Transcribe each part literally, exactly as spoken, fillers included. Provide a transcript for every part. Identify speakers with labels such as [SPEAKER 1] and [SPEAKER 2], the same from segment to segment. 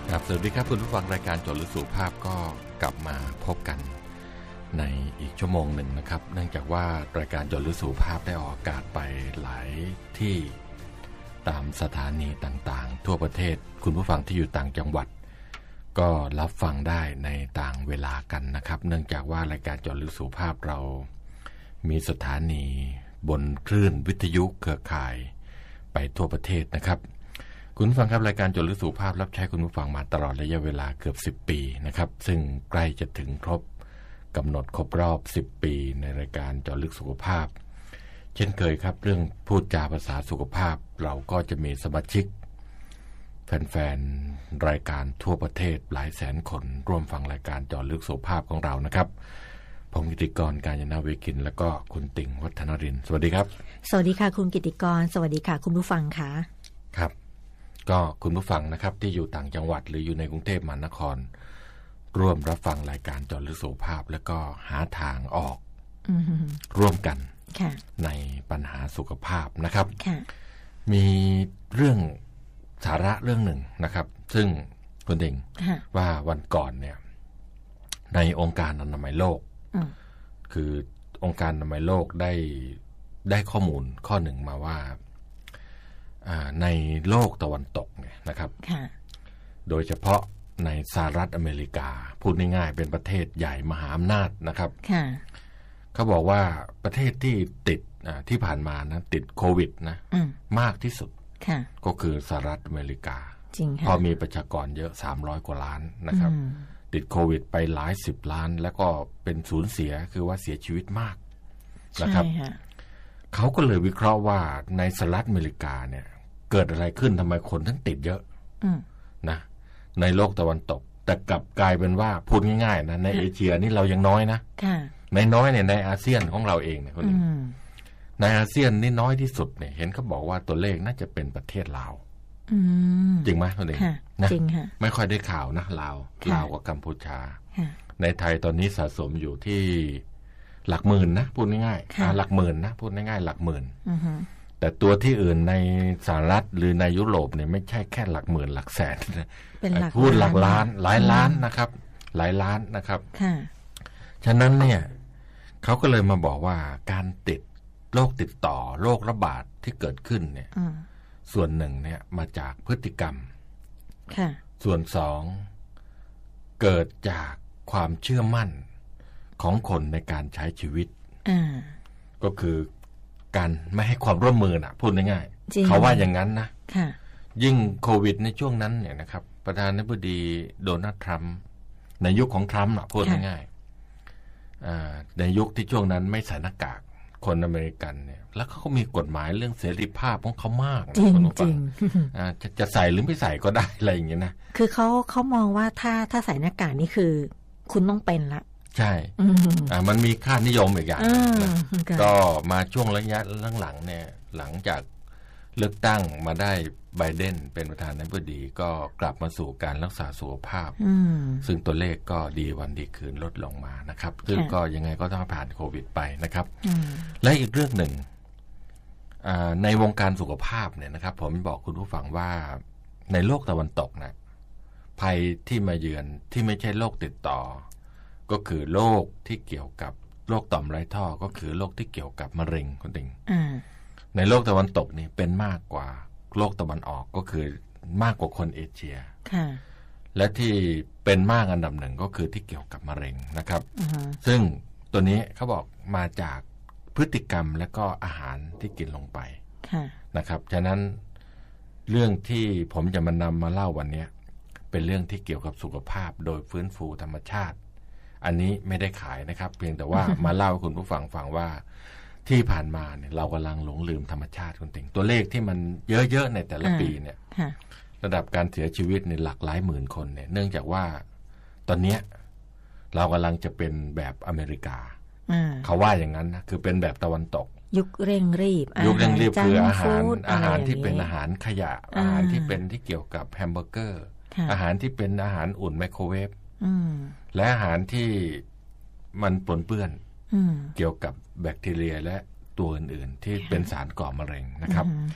[SPEAKER 1] ครับสวัสดีครับคุณผู้ฟังรายการโจทย์ลึกสู่ภาพก็กลับมาพบกันในอีกชั่วโมงหนึ่งนะครับเนื่องจากว่ารายการโจทย์ลึกสู่ภาพได้ออกอากาศไปหลายที่ตามสถานีต่างๆทั่วประเทศคุณผู้ฟังที่อยู่ต่างจังหวัดก็รับฟังได้ในต่างเวลากันนะครับเนื่องจากว่ารายการโจทย์ลึกสู่ภาพเรามีสถานีบนคลื่นวิทยุเครือข่ายไปทั่วประเทศนะครับคุณผู้ฟังครับรายการโจทย์ลึกสู่ภาพรับใช้คุณผู้ฟังมาตลอดระยะเวลาเกือบสิบปีนะครับซึ่งใกล้จะถึงครบกำหนดครบรอบสิบปีในรายการโจทย์ลึกสุขภาพเช่นเคยครับเรื่องพูดจาภาษาสุขภาพเราก็จะมีสมาชิกแฟนๆรายการทั่วประเทศหลายแสนคนร่วมฟังรายการโจทย์ลึกสุขภาพของเรานะครับผมกิติกรกาญจนาเวคินและก็คุณติ่งวัฒนรินทร์สวัสดีครับ
[SPEAKER 2] สวัสดีค่ะคุณกิติกรสวัสดีค่ะคุณผู้ฟังค่ะ
[SPEAKER 1] ครับก็คุณผู้ฟังนะครับที่อยู่ต่างจังหวัดหรืออยู่ในกรุงเทพมหานครร่วมรับฟังรายการโจทย์ลึกสุขภาพแล้วก็หาทางออกร่วมกันในปัญหาสุขภาพนะครับมีเรื่องสาระเรื่องหนึ่งนะครับซึ่งคุณติ่งว่าวันก่อนเนี่ยในองค์การอนามัยโลกคือองค์การอนามัยโลกได้ได้ข้อมูลข้อหนึ่งมาว่าในโลกตะวันตกเนี่ยนะครับโดยเฉพาะในสหรัฐอเมริกาพูดง่ายๆเป็นประเทศใหญ่มหาอำนาจนะครับเขาบอกว่าประเทศที่ติดที่ผ่านมานะติดโควิดนะมากที่สุดก็คือสหรัฐอเมริกาพอมีประชากรเยอะสามร้อยกว่าล้านนะครับติดโควิดไปหลายสิบล้านแล้วก็เป็นสูญเสียคือว่าเสียชีวิตมากนะครับเขาก็เลยวิเคราะห์ว่าในสหรัฐอเมริกาเนี่ยเกิดอะไรขึ้นทำไมคนทั้งติดเยอะนะในโลกตะวันตกแต่กลับกลายเป็นว่าพูดง่ายๆนะในเอเชียนี่เรายังน้อยนะในน้อยเนี่ยในอาเซียนของเราเองเนี่ยคนในอาเซียนนี่น้อยที่สุดเนี่ยเห็นเขาบอกว่าตัวเลขน่าจะเป็นประเทศลาวจริงไหมคนเองนะจริงค่ะไม่ค่อยได้ข่าวนะลาวลาวกับกัมพูชาในไทยตอนนี้สะสมอยู่ที่หลักหมื่นนะพูดง่ายๆหลักหมื่นนะพูดง่ายๆหลักหมื่นแต่ตัวที่อื่นในสหรัฐหรือในยุโรปเนี่ยไม่ใช่แค่หลักหมื่นหลักแสนพูดหลักล้านหลายล้านนะครับหลายล้านนะครับฉะนั้นเนี่ยเขาก็เลยมาบอกว่าการติดโรคติดต่อโรคระบาดที่เกิดขึ้นเนี่ยส่วนหนึ่งเนี่ยมาจากพฤติกรรมส่วนสองเกิดจากความเชื่อมั่นของคนในการใช้ชีวิตก็คือการไม่ให้ความร่วมมือน่ะพูดง่ายๆเขาว่าอย่างนั้นนะยิ่งโควิดในช่วงนั้นเนี่ยนะครับประธานาธิบดีโดนัลด์ทรัมป์ในยุคของทรัมป์น่ะพูดง่ายๆในยุคที่ช่วงนั้นไม่ใส่หน้ากากคนอเมริกันเนี่ยแล้วเขาก็มีกฎหมายเรื่องเสรีภาพของเขามาก
[SPEAKER 2] จริงจริง
[SPEAKER 1] จะจะใส่หรือไม่ใส่ก็ได้อะไรอย่างเงี้ยนะ
[SPEAKER 2] คือเขาเขามองว่าถ้าถ้าใส่หน้ากากนี่คือคุณต้องเป็นละ
[SPEAKER 1] ใช่อ่ามันมีค่านิยมอีกอย่างนะก็มาช่วงระยะหลังๆเนี่ยหลังจากเลือกตั้งมาได้ไบเดนเป็นประธานาธิบดีก็กลับมาสู่การรักษาสุขภาพซึ่งตัวเลขก็ดีวันดีคืนลดลงมานะครับซึ่งก็ยังไงก็ต้องผ่านโควิดไปนะครับและอีกเรื่องหนึ่งในวงการสุขภาพเนี่ยนะครับผมบอกคุณผู้ฟังว่าในโลกตะวันตกนะภัยที่มาเยือนที่ไม่ใช่โรคติดต่อก็คือโรคที่เกี่ยวกับโรคต่อมไร้ท่อก็คือโรคที่เกี่ยวกับมะเร็งคุณติงในโลกตะวันตกนี่เป็นมากกว่าโลกตะวันออกก็คือมากกว่าคนเอเชียและที่เป็นมากอันดับหนึ่งก็คือที่เกี่ยวกับมะเร็งนะครับซึ่งตัวนี้เขาบอกมาจากพฤติกรรมและก็อาหารที่กินลงไปนะครับฉะนั้นเรื่องที่ผมจะมานำมาเล่าวันนี้เป็นเรื่องที่เกี่ยวกับสุขภาพโดยฟื้นฟูธรรมชาติอันนี้ไม่ได้ขายนะครับเพียงแต่ว่า มาเล่าให้คุณผู้ฟังฟังว่าที่ผ่านมาเนี่ยเรากำลังหลงลืมธรรมชาติคุณติงตัวเลขที่มันเยอะๆในแต่ละปีเนี่ยระดับการเสียชีวิตในหลักหลายหมื่นคนเนี่ยเนื่องจากว่าตอนนี้เรากำลังจะเป็นแบบอเมริกาเขาว่าอย่างนั้นนะคือเป็นแบบตะวันตก
[SPEAKER 2] ยุคเร่งรีบ
[SPEAKER 1] ยุคเร่งรีบคืออาหารอาหารที่เป็นอาหารขยะอาหารที่เป็นที่เกี่ยวกับแฮมเบอร์เกอร์อาหารที่เป็นอาหารอุ่นไมโครเวฟและอาหารที่มันปนเปื้อนเกี่ยวกับแบคทีเรียและตัวอื่นๆที่เป็นสารก่อมะเร็งนะครับ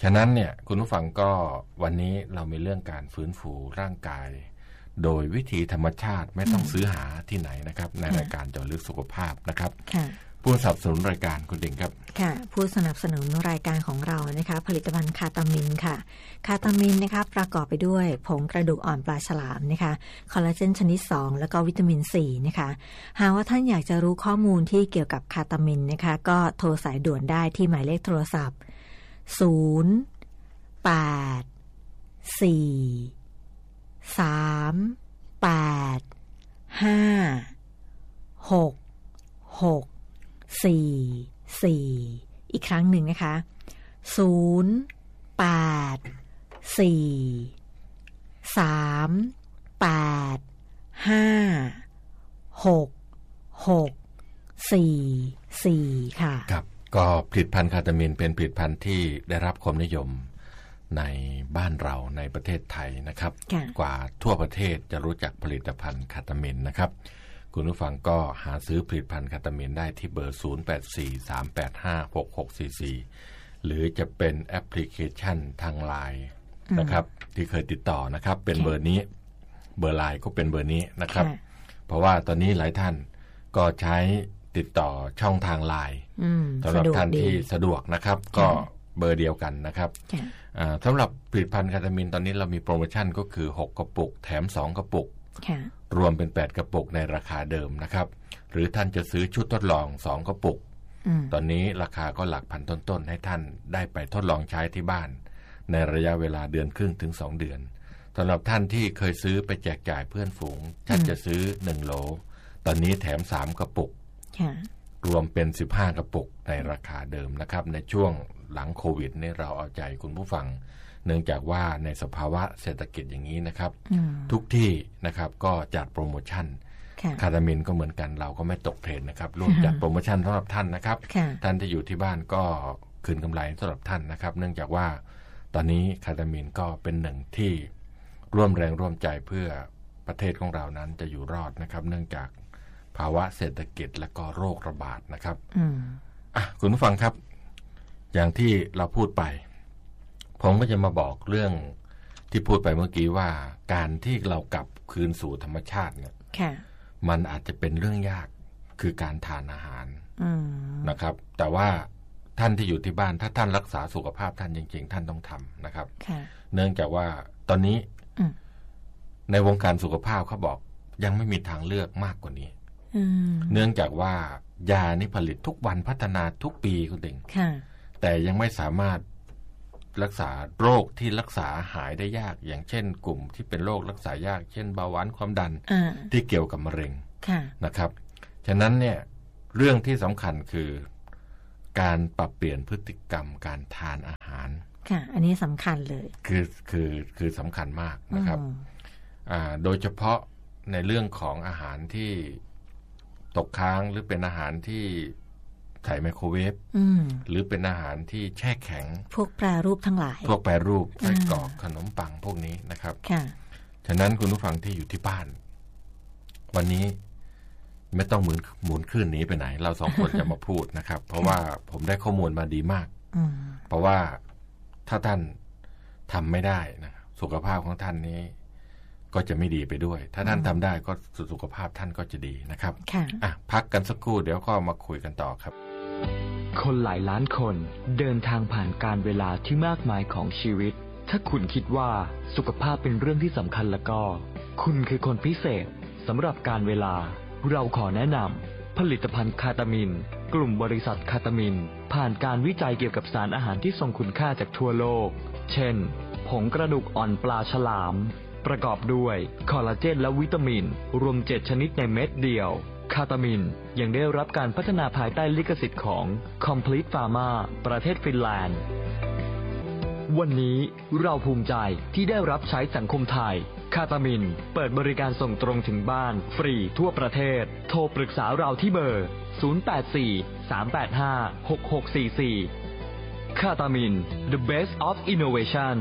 [SPEAKER 1] ฉะนั้นเนี่ยคุณผู้ฟังก็วันนี้เรามีเรื่องการฟื้นฟูร่างกายโดยวิธีธรรมชาติไม่ต้องซื้อหาที่ไหนนะครับในรายการเจาะลึกสุขภาพนะครับผู้สนับสนุนรายการคุณเด่งครับ
[SPEAKER 2] ค่ะผู้สนับสนุนรายการของเรานะคะผลิตภัณฑ์คาตามินค่ะคาตามินนะคะประกอบไปด้วยผงกระดูกอ่อนปลาฉลามนะคะคอลลาเจนชนิดสองแล้วก็วิตามินซีนะคะหากว่าท่านอยากจะรู้ข้อมูลที่เกี่ยวกับคาตามินนะคะก็โทรสายด่วนได้ที่หมายเลขโทรศัพท์ศูนย์ แปด สี่ สาม แปด ห้า หก หก สี่ สี่ อีกครั้งหนึ่งนะคะศูนย์ แปด สี่ สาม แปด ห้า หก หก สี่ สี่ ค่ะ
[SPEAKER 1] ครับก็ผลิตภัณฑ์คาตามินเป็นผลิตภัณฑ์ที่ได้รับความนิยมในบ้านเราในประเทศไทยนะครับกว่าทั่วประเทศจะรู้จักผลิตภัณฑ์คาตามินนะครับคุณผู้ฟังก็หาซื้อผลิตภัณฑ์คาตามินได้ที่เบอร์ศูนย์ แปด สี่ สาม แปด ห้า หก หก สี่ สี่หรือจะเป็นแอปพลิเคชันทาง ไลน์ นะครับที่เคยติดต่อนะครับเป็นเบอร์นี้เบอร์ ไลน์ ก็เป็นเบอร์นี้นะครับเพราะว่าตอนนี้หลายท่านก็ใช้ติดต่อช่องทาง ไลน์ สำหรับท่านที่สะดวกนะครับก็เบอร์เดียวกันนะครับสำหรับผลิตภัณฑ์คาตามินตอนนี้เรามีโปรโมชั่นก็คือหกกระปุกแถมสองกระปุกรวมเป็นแปดกระปุกในราคาเดิมนะครับหรือท่านจะซื้อชุดทดลองสองกระปุกตอนนี้ราคาก็หลักพันต้นๆให้ท่านได้ไปทดลองใช้ที่บ้านในระยะเวลาเดือนครึ่งถึงสองเดือนสำหรับท่านที่เคยซื้อไปแจกจ่ายเพื่อนฝูงท่านจะซื้อหนึ่งโหลตอนนี้แถมสามกระปุกรวมเป็นสิบห้ากระปุกในราคาเดิมนะครับในช่วงหลังโควิดนี่เราเอาใจคุณผู้ฟังเนื่องจากว่าในสภาวะเศรษฐกิจอย่างนี้นะครับทุกที่นะครับก็จัดโปรโมชั่นคาตามินก็เหมือนกันเราก็ไม่ตกเทรนนะครับร่วมจัดโปรโมชั่นสำหรับท่านนะครับท่านที่อยู่ที่บ้านก็คืนกำไรสำหรับท่านนะครับเนื่องจากว่าตอนนี้คาตามินก็เป็นหนึ่งที่ร่วมแรงร่วมใจเพื่อประเทศของเรานั้นจะอยู่รอดนะครับเนื่องจากภาวะเศรษฐกิจและก็โรคระบาดนะครับอ่ะคุณผู้ฟังครับอย่างที่เราพูดไปผมก็จะมาบอกเรื่องที่พูดไปเมื่อกี้ว่าการที่เรากลับคืนสู่ธรรมชาติเนี่ยมันอาจจะเป็นเรื่องยากคือการทานอาหารนะครับแต่ว่าท่านที่อยู่ที่บ้านถ้าท่านรักษาสุขภาพท่านจริงๆท่านต้องทำนะครับเนื่องจากว่าตอนนี้ในวงการสุขภาพเขาบอกยังไม่มีทางเลือกมากกว่านี้เนื่องจากว่ายานี่ผลิตทุกวันพัฒนาทุกปีคุณเด่งแต่ยังไม่สามารถรักษาโรคที่รักษาหายได้ยากอย่างเช่นกลุ่มที่เป็นโรครักษายากเช่นเบาหวานความดันที่เกี่ยวกับมะเร็งนะครับฉะนั้นเนี่ยเรื่องที่สำคัญคือการปรับเปลี่ยนพฤติกรรมการทานอาหาร
[SPEAKER 2] ค่ะอันนี้สำคัญเลย
[SPEAKER 1] คือคือคือสำคัญมากนะครับอ่าโดยเฉพาะในเรื่องของอาหารที่ตกค้างหรือเป็นอาหารที่ใส่ไมโครเวฟหรือเป็นอาหารที่แช่แข็ง
[SPEAKER 2] พวกแปรรูปทั้งหลาย
[SPEAKER 1] พวกแปรรูปไส้กรอกขนมปังพวกนี้นะครับค่ะฉะนั้นคุณผู้ฟังที่อยู่ที่บ้านวันนี้ไม่ต้องหมุนหมุนคลื่นหนีไปไหนเราสองคนจะมาพูดนะครับเพราะว่าผมได้ข้อมูลมาดีมากเพราะว่าถ้าท่านทำไม่ได้นะสุขภาพของท่านนี้ก็จะไม่ดีไปด้วยถ้าท่านทำได้ก็สุขภาพท่านก็จะดีนะครับอ่ะพักกันสักครู่เดี๋ยวก็มาคุยกันต่อครับ
[SPEAKER 3] คนหลายล้านคนเดินทางผ่านการเวลาที่มากมายของชีวิตถ้าคุณคิดว่าสุขภาพเป็นเรื่องที่สำคัญแล้วก็คุณคือคนพิเศษสำหรับการเวลาเราขอแนะนำผลิตภัณฑ์คาตามินกลุ่มบริษัทคาตามินผ่านการวิจัยเกี่ยวกับสารอาหารที่ทรงคุณค่าจากทั่วโลกเช่นผงกระดูกอ่อนปลาฉลามประกอบด้วยคอลลาเจนและวิตามินรวมเจ็ดชนิดในเม็ดเดียวคาตามินยังได้รับการพัฒนาภายใต้ลิขสิทธิ์ของ Complete Pharma ประเทศฟินแลนด์วันนี้เราภูมิใจที่ได้รับใช้สังคมไทยคาตามินเปิดบริการส่งตรงถึงบ้านฟรีทั่วประเทศโทรปรึกษาเราที่เบอร์ศูนย์ แปด สี่ สาม แปด ห้า หก หก สี่ สี่คาตามิน The Best of Innovation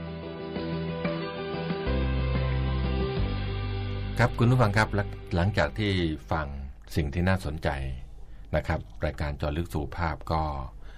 [SPEAKER 1] ครับคุณผู้ฟังครับหลังจากที่ฟังสิ่งที่น่าสนใจนะครับรายการเจาะลึกสุขภาพก็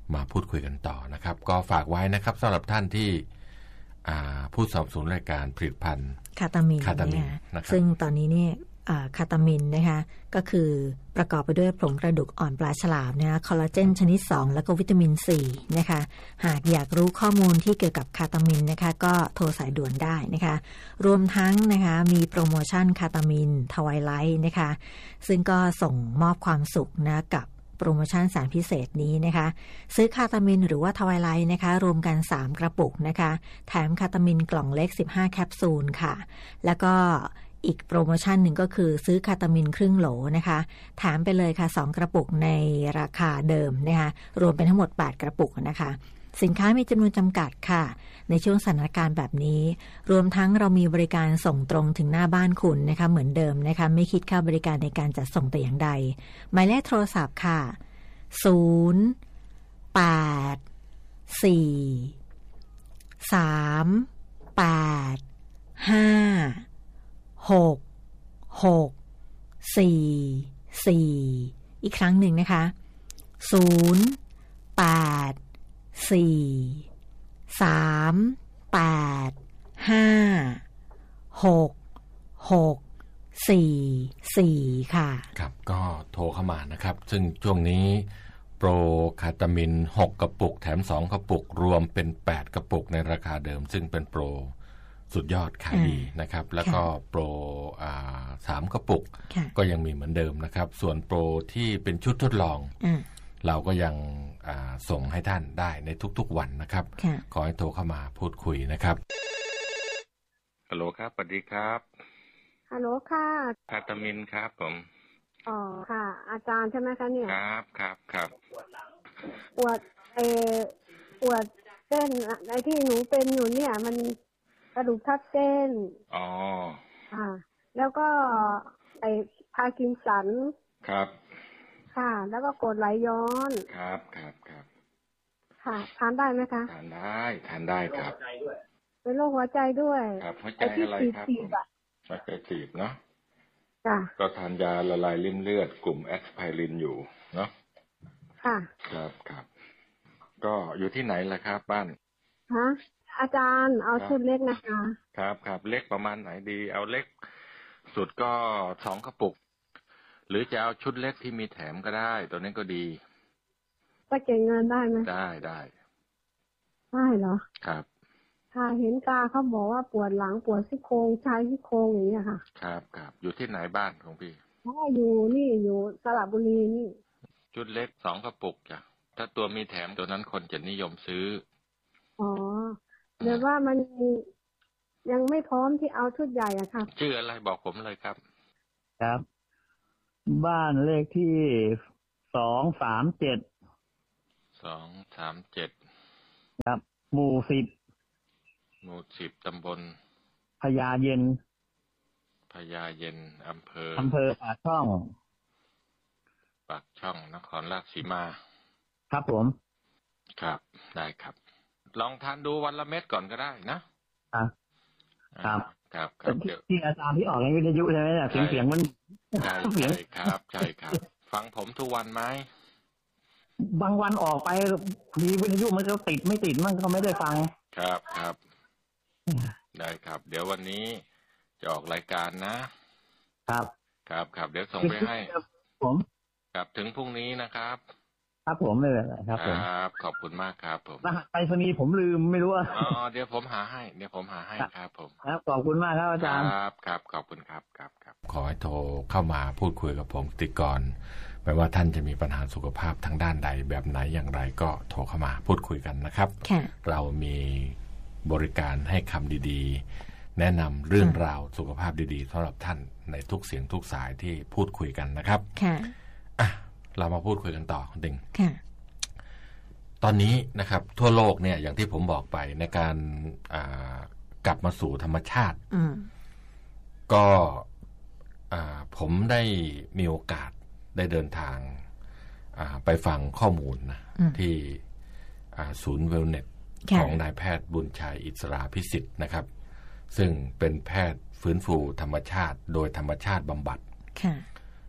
[SPEAKER 1] มาพูดคุยกันต่อนะครับก็ฝากไว้นะครับสำหรับท่านที่ผู้สนับสนุนรายการผลิตภัณฑ์
[SPEAKER 2] คาตามินนะคะซึ่งตอนนี้เนี่ยคาตามินนะคะก็คือประกอบไปด้วยผงกระดูกอ่อนปลาฉลามนะคะคอลลาเจนชนิดสองแล้วก็วิตามินซีนะคะหากอยากรู้ข้อมูลที่เกี่ยวกับคาตามินนะคะก็โทรสายด่วนได้นะคะรวมทั้งนะคะมีโปรโมชั่นคาตามินทวายไลท์นะคะซึ่งก็ส่งมอบความสุขนะกับโปรโมชั่นสารพิเศษนี้นะคะซื้อคาตามินหรือว่าทวายไลท์นะคะรวมกันสามกระปุกนะคะแถมคาตามินกล่องเล็กสิบห้าแคปซูลค่ะแล้วก็อีกโปรโมชั่นหนึ่งก็คือซื้อคาตามินครึ่งโหลนะคะแถมไปเลยค่ะสองกระปุกในราคาเดิมนะคะรวมเป็นทั้งหมดแปดกระปุกนะคะสินค้ามีจำนวนจำกัดค่ะในช่วงสถานการณ์แบบนี้รวมทั้งเรามีบริการส่งตรงถึงหน้าบ้านคุณนะคะเหมือนเดิมนะคะไม่คิดค่าบริการในการจัดส่งแต่อย่างใดหมายเลขโทรศัพท์ค่ะศูนย์ แปด สี่ สาม แปด ห้า หก หก สี่ สี่ อีกครั้งหนึ่งนะคะศูนย์ แปด สี่ สาม แปด ห้า หก หก สี่ สี่ค่ะ
[SPEAKER 1] ครับก็โทรเข้ามานะครับซึ่งช่วงนี้โปรคาตามินหกกระปุกแถมสองกระปุกรวมเป็นแปดกระปุกในราคาเดิมซึ่งเป็นโปรสุดยอดขายดีนะครับแล้วก็โปรอ่าสามกระปุกก็ยังมีเหมือนเดิมนะครับส่วนโปรที่เป็นชุดทดลองเราก็ยังส่งให้ท่านได้ในทุกๆวันนะครับขอให้โทรเข้ามาพูดคุยนะครับฮัลโหลครับสวัสดีครับ
[SPEAKER 4] ฮัลโหลค่ะ
[SPEAKER 1] คาตามินครับผม
[SPEAKER 4] อ๋อค่ะอาจารย์ใช่ไหมคะเนี่ย
[SPEAKER 1] ครับครับครับ
[SPEAKER 4] ปวดเออปวดเส้นไอ้ที่หนูเป็นอยู่เนี่ยมันกระดูกทับเส้น
[SPEAKER 1] อ๋อ
[SPEAKER 4] อ่าแล้วก็ไอ้พาร์กินสัน
[SPEAKER 1] ครับ
[SPEAKER 4] ค่ะแล้วก็กรดไหลย้อน
[SPEAKER 1] ครับครับครับ
[SPEAKER 4] ค่ะทานได้ไหมคะ
[SPEAKER 1] ทานได้ทานได้ครับ
[SPEAKER 4] เป็นโรคหัวใจด้วย
[SPEAKER 1] ครับหัวใจอะไรครับหัวใจตีบเนาะก็ทานยาละลายริ่มเลือดกลุ่มแอสไพรินอยู่เนาะ
[SPEAKER 4] ค่ะ
[SPEAKER 1] ครับครับก็อยู่ที่ไหนล่ะครับบ้าน
[SPEAKER 4] ฮะอาจารย์เอาชุดเล็กนะคะ
[SPEAKER 1] ครับครับเล็กประมาณไหนดีเอาเล็กสุดก็สองกระปุกหรือจะเอาชุดเล็กที่มีแถมก็ได้ตัวนี้ก็ดี
[SPEAKER 4] จะเก็บเงินได้ไหม
[SPEAKER 1] ได้ได้
[SPEAKER 4] ได้เหรอ
[SPEAKER 1] ครับ
[SPEAKER 4] ค่ะเห็นตาเขาบอกว่าปวดหลังปวดซี่โครงชายซี่โครงอย่างนี้ค่ะ
[SPEAKER 1] ครับครับอยู่ที่ไหนบ้านของพี่
[SPEAKER 4] อ๋ออยู่นี่อยู่สระบุรีนี่
[SPEAKER 1] ชุดเล็กสองกระปุกจ้ะถ้าตัวมีแถมตัวนั้นคนจะนิยมซื้อ
[SPEAKER 4] อ๋อเดี๋ยวว่ามันยังไม่พร้อมที่เอาชุดใหญ่อะค่ะ
[SPEAKER 1] ชื่ออะไรบอกผมเลยครับ
[SPEAKER 5] ครับบ้านเลขที่สองสามเจ็ด
[SPEAKER 1] สองสามเจ็ด
[SPEAKER 5] ครับหมู่สิบ
[SPEAKER 1] หมู่สิบตำบล
[SPEAKER 5] พญาเย็น
[SPEAKER 1] พญาเย็นอำเภอ
[SPEAKER 5] อำเภอปากช่อง
[SPEAKER 1] ปากช่องนครราชสีมา
[SPEAKER 5] ครับผม
[SPEAKER 1] ครับได้ครับลองทานดูวันละเม็ดก่อนก็ได้นะครับ
[SPEAKER 5] ครับ
[SPEAKER 1] ครับครับ
[SPEAKER 5] เดี๋ยวที่อาจารย์ที่ออกในวิทยุใช่ไหมเสียงเสียงมัน
[SPEAKER 1] ใช่ใช่ครับใช่ครับฟังผมทุกวันไหม
[SPEAKER 5] บางวันออกไปมีวิทยุมันก็ติดไม่ติดมันก็ไม่ได้ฟัง
[SPEAKER 1] ครับครับได้ครับเดี๋ยววันนี้จะออกรายการนะครับครับครับเดี๋ยวส่งไปให้
[SPEAKER 5] ผม
[SPEAKER 1] ครับถึงพรุ่งนี้นะครับ
[SPEAKER 5] ครับผมเลยครับผม
[SPEAKER 1] ครับขอบคุณมากครับผม
[SPEAKER 5] รหัสไปรษณีย์ผมลืมไม่รู้ว่า
[SPEAKER 1] อ๋อเดี๋ยวผมหาให้เดี๋ยวผมหาให้ครับผม
[SPEAKER 5] ครับขอบคุณมากครับอาจารย์
[SPEAKER 1] ครับครับขอบคุณครับครับครับขอให้โทรเข้ามาพูดคุยกับผมติดก่อนไม่ว่าท่านจะมีปัญหาสุขภาพทางด้านใดแบบไหนอย่างไรก็โทรเข้ามาพูดคุยกันนะครับเรามีบริการให้คำดีๆแนะนำเรื่องราวสุขภาพดีๆสำหรับท่านในทุกเสียงทุกสายที่พูดคุยกันนะครับ
[SPEAKER 2] ค่ะ
[SPEAKER 1] อ่ะเรามาพูดคุยกันต่อดึงค่ะตอนนี้นะครับทั่วโลกเนี่ยอย่างที่ผมบอกไปในการกลับมาสู่ธรรมชาติก็ผมได้มีโอกาสได้เดินทางไปฟังข้อมูลนะที่ศูนย์เวลเนสของนายแพทย์บุญชัยอิสราพิสิทธิ์นะครับซึ่งเป็นแพทย์ฟื้นฟูธรรมชาติโดยธรรมชาติบำบัด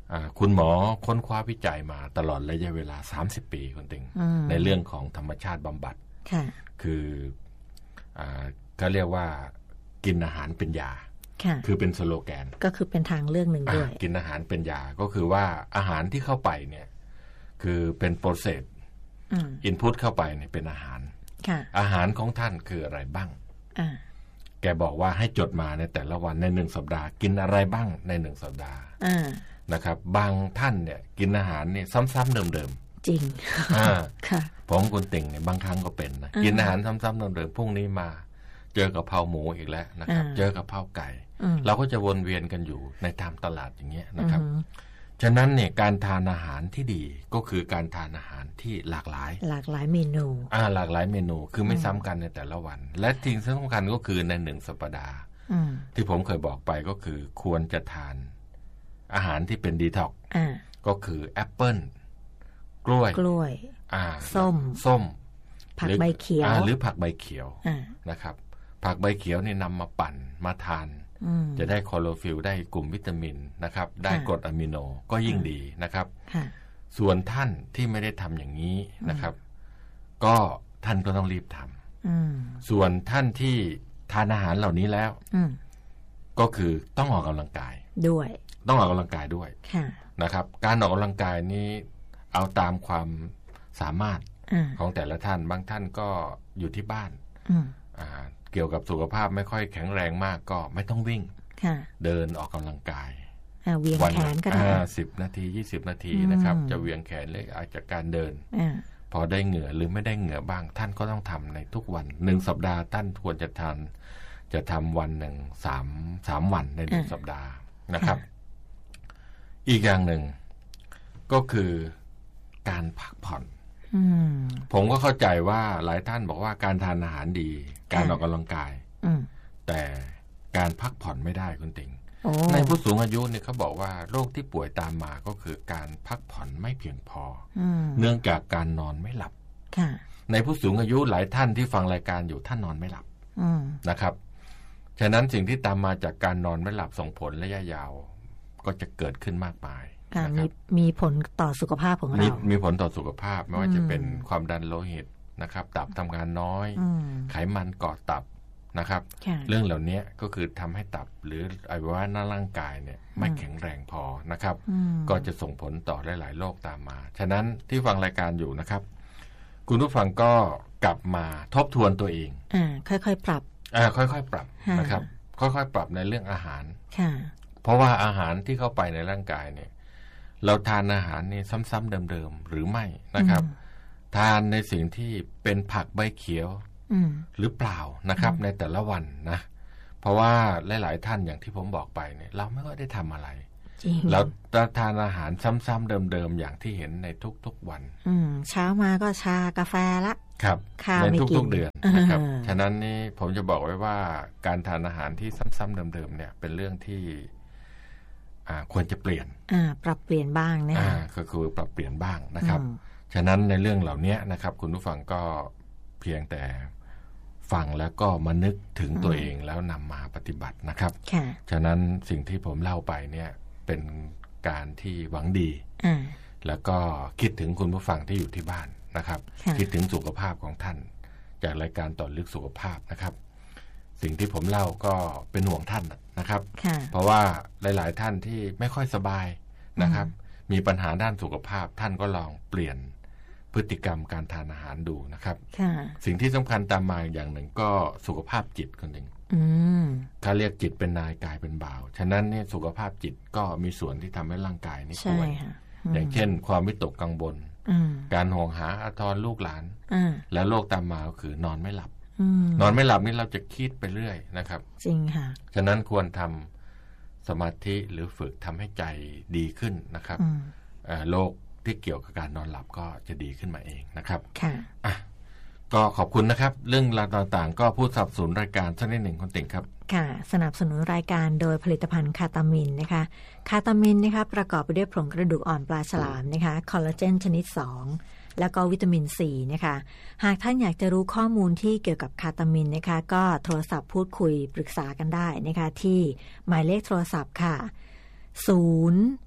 [SPEAKER 1] คุณหมอค้นคว้าวิจัยมาตลอดระยะเวลาสามสิบปีคุณติงในเรื่องของธรรมชาติบำบัดคือเขาเรียกว่ากินอาหารเป็นยาคือเป็นสโลแกน
[SPEAKER 2] ก็คือเป็นทางเลือกหนึ่งด้วย
[SPEAKER 1] กินอาหารเป็นยาก็คือว่าอาหารที่เข้าไปเนี่ยคือเป็นโปรเซสอินพุตเข้าไปเนี่ยเป็นอาหารอาหารของท่านคืออะไรบ้างแกบอกว่าให้จดมาในแต่ละวันในหนึ่งสัปดาห์กินอะไรบ้างในหนึ่งสัปดาห์นะครับบางท่านเนี่ยกินอาหารเนี่ยซ้ำๆเดิม
[SPEAKER 2] ๆจริง
[SPEAKER 1] ค่ะผมคนติ่งเนี่ยบางครั้งก็เป็นนะกินอาหารซ้ำๆเดิมๆพรุ่งนี้มาเจอกะเพราหมูอีกแล้วนะครับเจอกะเพราไก่เราก็จะวนเวียนกันอยู่ในตามตลาดอย่างเงี้ยนะครับฉะนั้นเนี่ยการทานอาหารที่ดีก็คือการทานอาหารที่หลากหลาย
[SPEAKER 2] หลากหลายเมนู
[SPEAKER 1] อ่าหลากหลายเมนูคือไม่ซ้ำกันในแต่ละวันและสิ่งสำคัญก็คือในหนึ่งสัปดาห์ที่ผมเคยบอกไปก็คือควรจะทานอาหารที่เป็นดีท็อกซ์ก็คือแอปเปิ้ลกล้วย
[SPEAKER 2] กล้วย
[SPEAKER 1] อ่า
[SPEAKER 2] ส้ม
[SPEAKER 1] ส้ม
[SPEAKER 2] ผักใบเขียว
[SPEAKER 1] หรือผักใบเขียวนะครับผักใบเขียวนี่นำมาปั่นมาทานจะได้คลอโรฟิลได้กลุ่มวิตามินนะครับได้กรดอะมิโนก็ยิ่งดีนะครับส่วนท่านที่ไม่ได้ทำอย่างนี้นะครับก็ท่านก็ต้องรีบทำส่วนท่านที่ทานอาหารเหล่านี้แล้วก็คือต้องออกกำลังกาย
[SPEAKER 2] ด้วย
[SPEAKER 1] ต้องออกกำลังกายด้วยนะครับการออกกำลังกายนี้เอาตามความสามารถของแต่ละท่านบางท่านก็อยู่ที่บ้านเกี่ยวกับสุขภาพไม่ค่อยแข็งแรงมากก็ไม่ต้องวิ่งเดินออกกำลังกาย
[SPEAKER 2] เวียงแขนก็ได้
[SPEAKER 1] สิบนาทียี่สิบนาทีนะครับจะเวียงแขนเลยอาจจะการเดินพอได้เหงื่อหรือไม่ได้เหงื่อบ้างท่านก็ต้องทำในทุกวันหนึ่งสัปดาห์ท่านควรจะทานจะทำวันหนึ่งสามสามวันในหนึ่งสัปดาห์นะครับอีกอย่างหนึ่งก็คือการพักผ่อนผมก็เข้าใจว่าหลายท่านบอกว่าการทานอาหารดีการออกกำลังกายแต่การพักผ่อนไม่ได้คุณติ่งในผู้สูงอายุเนี่ยเขาบอกว่าโรคที่ป่วยตามมาก็คือการพักผ่อนไม่เพียงพอเนื่องจากการนอนไม่หลับในผู้สูงอายุหลายท่านที่ฟังรายการอยู่ท่านนอนไม่หลับนะครับฉะนั้นสิ่งที่ตามมาจากการนอนไม่หลับส่งผลระยะยาวก็จะเกิดขึ้นมากมาย
[SPEAKER 2] มีมีผลต่อสุขภาพของเรา
[SPEAKER 1] มีมีผลต่อสุขภาพไม่ว่าจะเป็นความดันโลหิตนะครับตับทำงานน้อยไขมันเกาะตับนะครับเรื่องเหล่านี้ก็คือทำให้ตับหรืออวัยวะหน้าร่างกายเนี่ยไม่แข็งแรงพอนะครับก็จะส่งผลต่อหลายๆโรคตามมาฉะนั้นที่ฟังรายการอยู่นะครับคุณผู้ฟังก็กลับมาทบทวนตัวเอง
[SPEAKER 2] อ่าค่อยๆปรับ
[SPEAKER 1] อ่าค่อยๆปรับนะครับค่อยๆปรับในเรื่องอาหารเพราะว่าอาหารที่เข้าไปในร่างกายเนี่ยเราทานอาหารนี่ซ้ำๆเดิมๆหรือไม่นะครับทานในสิ่งที่เป็นผักใบเขียวหรือเปล่านะครับในแต่ละวันนะเพราะว่าหลายๆท่านอย่างที่ผมบอกไปเนี่ยเราไม่ค่อยได้ทำอะไรเราทานอาหารซ้ำๆเดิมๆอย่างที่เห็นในทุกๆวัน
[SPEAKER 2] เช้ามาก็ชากาแฟละ
[SPEAKER 1] ครับในทุกๆเดือนนะครับฉะนั้นนี่ผมจะบอกไว้ว่าการทานอาหารที่ซ้ำๆเดิมๆเนี่ยเป็นเรื่องที่ควรจะเปลี่ยน
[SPEAKER 2] ปรับเปลี่ยนบ้างนะคะ
[SPEAKER 1] ก็คือปรับเปลี่ยนบ้างนะครับฉะนั้นในเรื่องเหล่านี้นะครับคุณผู้ฟังก็เพียงแต่ฟังแล้วก็มานึกถึงตัวเองแล้วนำมาปฏิบัตินะครับฉะนั้นสิ่งที่ผมเล่าไปเนี่ยเป็นการที่หวังดีแล้วก็คิดถึงคุณผู้ฟังที่อยู่ที่บ้านนะครับคิดถึงสุขภาพของท่านจากรายการต่อลึกสุขภาพนะครับสิ่งที่ผมเล่าก็เป็นห่วงท่านนะครับเพราะว่าหลายๆท่านที่ไม่ค่อยสบายนะครับมีปัญหาด้านสุขภาพท่านก็ลองเปลี่ยนพฤติกรรมการทานอาหารดูนะครับสิ่งที่สำคัญตามมาอย่างหนึ่งก็สุขภาพจิตคนหนึ่งเขาเรียกจิตเป็นนายกายเป็นบ่าวฉะนั้นเนี่ยสุขภาพจิตก็มีส่วนที่ทำให้ร่างกายนี่ป่วยอย่างเช่นความวิตกกังวลการห่วงหาอาทรลูกหลานและโรคตามมาก็คือนอนไม่หลับนอนไม่หลับนี่เราจะคิดไปเรื่อยนะครับ
[SPEAKER 2] จริงค่ะ
[SPEAKER 1] ฉะนั้นควรทำสมาธิหรือฝึกทำให้ใจดีขึ้นนะครับโรคที่เกี่ยวกับการนอนหลับก็จะดีขึ้นมาเองนะครับ
[SPEAKER 2] ค่ะ
[SPEAKER 1] อ่ะก็ขอบคุณนะครับเรื่องราวต่างๆก็ผู้สนับสนุนรายการสักนิดหนึ่งคุณติ่งครับ
[SPEAKER 2] ค่ะสนับสนุนรายการโดยผลิตภัณฑ์คาตามินนะคะคาตามินนะคะประกอบไปด้วยผงกระดูกอ่อนปลาฉลามนะคะคอลลาเจนชนิดสองแล้วก็วิตามินซีนะคะหากท่านอยากจะรู้ข้อมูลที่เกี่ยวกับคาตามินนะคะก็โทรศัพท์พูดคุยปรึกษากันได้นะคะที่หมายเลขโทรศัพท์ค่ะศูนย์ แ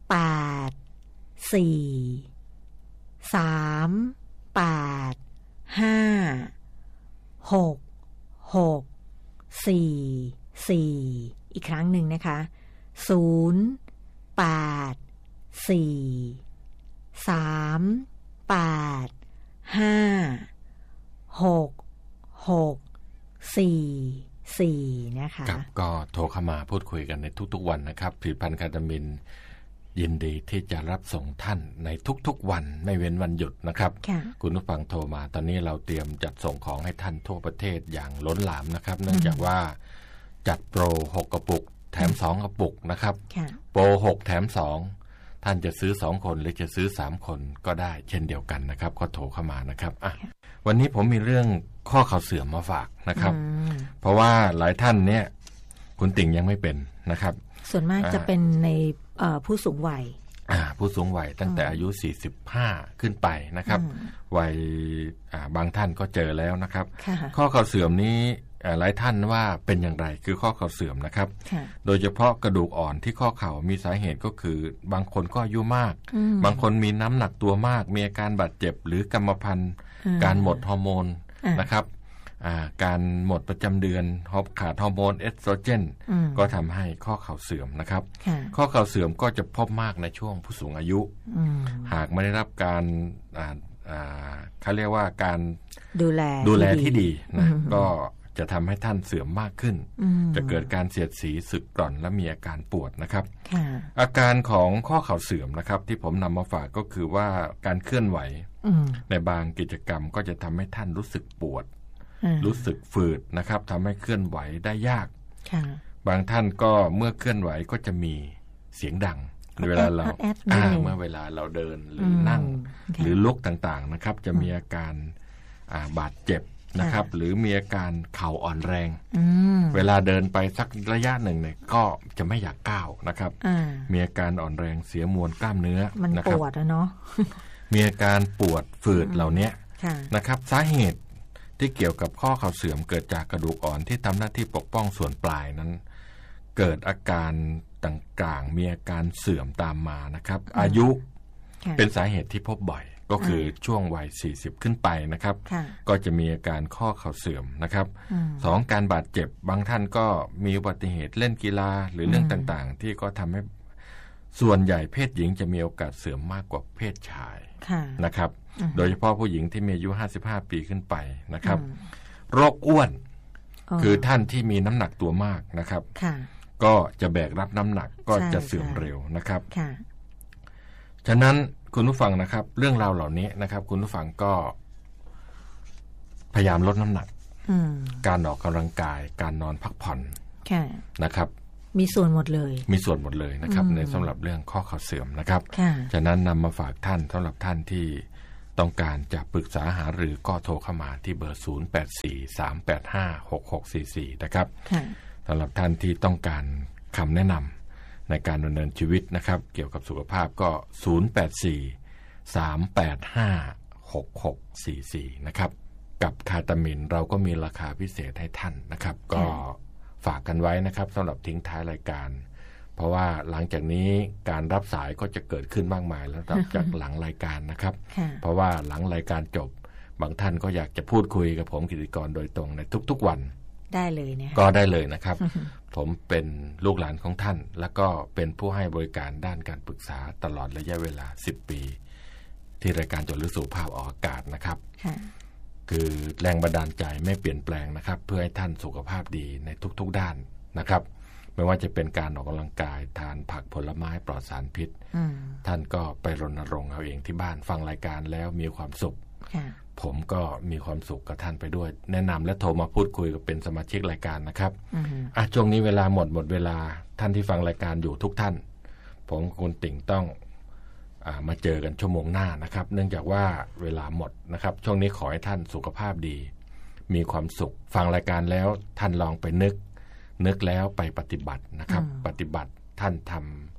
[SPEAKER 2] แปดสี่สามแปดห้าหกหกสี่สี่อีกครั้งหนึ่งนะคะศูนย์แปดสี่สามแปดห้าหกหกสี่สี่นะคะ
[SPEAKER 1] ครับก็โทรเข้ามาพูดคุยกันในทุกๆวันนะครับผลิตภัณฑ์คาตามินยินดีที่จะรับส่งท่านในทุกๆวันไม่เว้นวันหยุดนะครับคุณผู้ฟังโทรมาตอนนี้เราเตรียมจัดส่งของให้ท่านทั่วประเทศอย่างล้นหลามนะครับเนื่องจากว่าจัดโปรหกกระปุกแถมสองกระปุกนะครับโปรหกแถมสองท่านจะซื้อสองคนหรือจะซื้อสามคนก็ได้เช่นเดียวกันนะครับก็โทรเข้ามานะครับอ่ะวันนี้ผมมีเรื่องข้อเข่าเสื่อมมาฝากนะครับเพราะว่าหลายท่านเนี่ยคุณติ่งยังไม่เป็นนะครับ
[SPEAKER 2] ส่วนมากจะเป็นในผู้สูงวัย
[SPEAKER 1] ผู้สูงวัยตั้งแต่อายุสี่สิบห้าขึ้นไปนะครับวัยบางท่านก็เจอแล้วนะครับข้อเข่าเสื่อมนี้หลายท่านว่าเป็นอย่างไรคือข้อเข่าเสื่อมนะครับโดยเฉพาะกระดูกอ่อนที่ข้อเข่ามีสาเหตุก็คือบางคนก็อายุมากบางคนมีน้ำหนักตัวมากมีอาการบาดเจ็บหรือกรรมพันธุ์การหมดฮอร์โมนนะครับการหมดประจำเดือนขาดฮอร์โมนเอสโตรเจนก็ทำให้ข้อเข่าเสื่อมนะครับข้อเข่าเสื่อมก็จะพบมากในช่วงผู้สูงอายุหากไม่ได้รับการเขาเรียกว่าการ
[SPEAKER 2] ดูแล
[SPEAKER 1] ดูแลที่ดีนะก็จะทำให้ท่านเสื่อมมากขึ้นจะเกิดการเสียดสีสึกกร่อนและมีอาการปวดนะครับอาการของข้อเข่าเสื่อมนะครับที่ผมนำมาฝากก็คือว่าการเคลื่อนไหวในบางกิจกรรมก็จะทำให้ท่านรู้สึกปวดรู้สึกฝืดนะครับทำให้เคลื่อนไหวได้ยากบางท่านก็เมื่อเคลื่อนไหวก็จะมีเสียงดังเวลาเราเมื่อเวลาเราเดินหรือนั่งหรือลุกต่างๆนะครับจะมีอาการบาดเจ็บนะครับหรือมีอาการเข่าอ่อนแรงเวลาเดินไปสักระยะหนึ่งเนี่ยก็จะไม่อยากก้าวนะครับมีอาการอ่อนแรงเสียมวลกล้ามเนื้อ
[SPEAKER 2] มันปวดเนาะ
[SPEAKER 1] มีอาการปวดฝืดเหล่านี้นะครับสาเหตุที่เกี่ยวกับข้อเข่าเสื่อมเกิดจากกระดูกอ่อนที่ทำหน้าที่ปกป้องส่วนปลายนั้นเกิดอาการต่างๆมีอาการเสื่อมตามมานะครับอายุเป็นสาเหตุที่พบบ่อยก็คือช่วงวัยสี่สิบขึ้นไปนะครับก็จะมีอาการข้อเข่าเสื่อมนะครับสองการบาดเจ็บบางท่านก็มีอุบัติเหตุเล่นกีฬาหรือเรื่องต่างๆที่ก็ทำให้ส่วนใหญ่เพศหญิงจะมีโอกาสเสื่อมมากกว่าเพศชายนะครับโดยเฉพาะผู้หญิงที่มีอายุห้าสิบห้าปีขึ้นไปนะครับโรคอ้วนคือท่านที่มีน้ำหนักตัวมากนะครับก็จะแบกรับน้ำหนักก็จะเสื่อมเร็วนะครับฉะนั้นคุณผู้ฟังนะครับเรื่องราวเหล่านี้นะครับคุณผู้ฟังก็พยายามลดน้ำหนักการออกกำลังกายการนอนพักผ่อนนะครับ
[SPEAKER 2] มีส่วนหมดเลย
[SPEAKER 1] มีส่วนหมดเลยนะครับในสำหรับเรื่องข้อเข่าเสื่อมนะครับฉะนั้นนำมาฝากท่านสำหรับท่านที่ต้องการจะปรึกษาหารือก็โทรเข้ามาที่เบอร์ศูนย์ แปด สี่ สาม แปด ห้า หก หก สี่ สี่นะครับสำหรับท่านที่ต้องการคำแนะนำในการดำเนินชีวิตนะครับเกี่ยวกับสุขภาพก็ศูนย์ แปด สี่ สาม แปด ห้า หก หก สี่ สี่นะครับกับคาตามินเราก็มีราคาพิเศษให้ท่านนะครับก็ฝากกันไว้นะครับสำหรับทิ้งท้ายรายการเพราะว่าหลังจากนี้การรับสายก็จะเกิดขึ้นมากมายแล้วจากหลังรายการนะครับเพราะว่าหลังรายการจบบางท่านก็อยากจะพูดคุยกับผมกิติกรโดยตรงในทุกๆวัน
[SPEAKER 2] ได้เลยเนี่ย
[SPEAKER 1] ก็ได้เลยนะครับ ผมเป็นลูกหลานของท่านแล้วก็เป็นผู้ให้บริการด้านการปรึกษาตลอดระยะเวลาสิบปีที่รายการจดลึกสุขภาพออกอากาศนะครับคือแรงบันดาลใจไม่เปลี่ยนแปลงนะครับเพื่อให้ท่านสุขภาพดีในทุกๆด้านนะครับไม่ว่าจะเป็นการออกกำลังกายทานผักผลไม้ปลอดสารพิษท่านก็ไปรณรงค์เอาเองที่บ้านฟังรายการแล้วมีความสุขผมก็มีความสุขกับท่านไปด้วยแนะนำและโทรมาพูดคุยกับเป็นสมาชิกรายการนะครับอ่ะช่วงนี้เวลาหมดหมดเวลาท่านที่ฟังรายการอยู่ทุกท่านผมคุณติ่งต้องอ่ามาเจอกันชั่วโมงหน้านะครับเนื่องจากว่าเวลาหมดนะครับช่วงนี้ขอให้ท่านสุขภาพดีมีความสุขฟังรายการแล้วท่านลองไปนึกนึกแล้วไปปฏิบัตินะครับปฏิบัติท่านทำ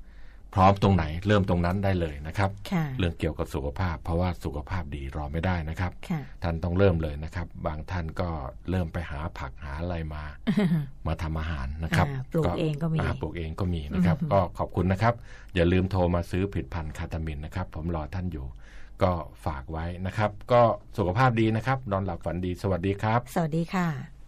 [SPEAKER 1] พร้อมตรงไหนเริ่มตรงนั้นได้เลยนะครับ
[SPEAKER 2] เรื่
[SPEAKER 1] องเกี่ยวกับสุขภาพเพราะว่าสุขภาพดีรอไม่ได้นะครับท่านต้องเริ่มเลยนะครับบางท่านก็เริ่มไปหาผักหาอะไรมา มาทำอาหารนะครับ
[SPEAKER 2] ปลูกเองก็มี
[SPEAKER 1] ปลูกเองก็มีนะครับก็ขอบคุณนะครับอย่าลืมโทรมาซื้อผลิตภัณฑ์คาตามินนะครับผมรอท่านอยู่ก็ฝากไว้นะครับก็สุขภาพดีนะครับนอนหลับฝันดีสวัสดีครับ
[SPEAKER 2] สวัสดีค่ะ